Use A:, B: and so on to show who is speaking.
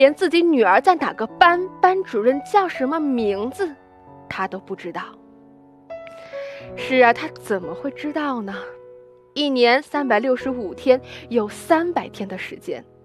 A: 连自己女儿在哪个班，班主任叫什么名字，他都不知道。是啊，他怎么会知道呢？一年365天，有300天的时间，